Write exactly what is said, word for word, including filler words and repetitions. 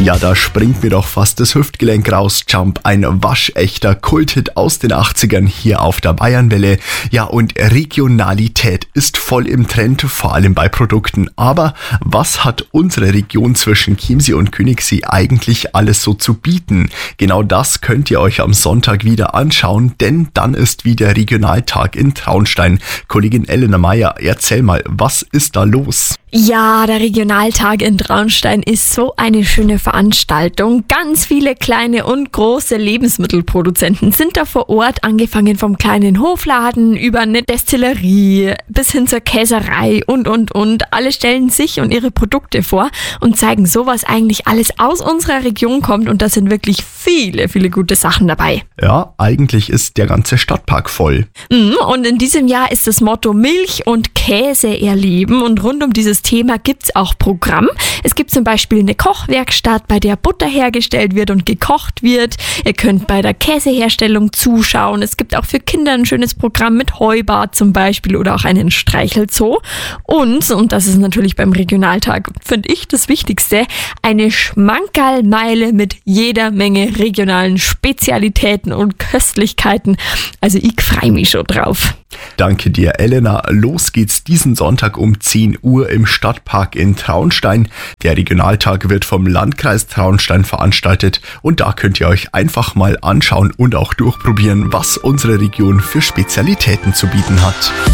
Ja, da springt mir doch fast das Hüftgelenk raus. Jump, ein waschechter Kulthit aus den achtzigern hier auf der Bayernwelle. Ja, und Regionalität ist voll im Trend, vor allem bei Produkten. Aber was hat unsere Region zwischen Chiemsee und Königssee eigentlich alles so zu bieten? Genau das könnt ihr euch am Sonntag wieder anschauen, denn dann ist wieder Regionaltag in Traunstein. Kollegin Elena Meyer, erzähl mal, was ist da los? Ja, der Regionaltag in Traunstein ist so eine schöne Veranstaltung. Ganz viele kleine und große Lebensmittelproduzenten sind da vor Ort, angefangen vom kleinen Hofladen über eine Destillerie bis hin zur Käserei und, und, und. Alle stellen sich und ihre Produkte vor und zeigen so, was eigentlich alles aus unserer Region kommt, und da sind wirklich viele, viele gute Sachen dabei. Ja, eigentlich ist der ganze Stadtpark voll. Und in diesem Jahr ist das Motto Milch und Käse erleben, und rund um dieses Thema gibt's auch Programm. Es gibt zum Beispiel eine Kochwerkstatt, bei der Butter hergestellt wird und gekocht wird. Ihr könnt bei der Käseherstellung zuschauen. Es gibt auch für Kinder ein schönes Programm mit Heubad zum Beispiel oder auch einen Streichelzoo. Und, und das ist natürlich beim Regionaltag, finde ich, das Wichtigste, eine Schmankerlmeile mit jeder Menge regionalen Spezialitäten und Köstlichkeiten. Also ich freue mich schon drauf. Danke dir, Elena. Los geht's diesen Sonntag um zehn Uhr im Stadtpark in Traunstein. Der Regionaltag wird vom Landkreis Traunstein veranstaltet, und da könnt ihr euch einfach mal anschauen und auch durchprobieren, was unsere Region für Spezialitäten zu bieten hat.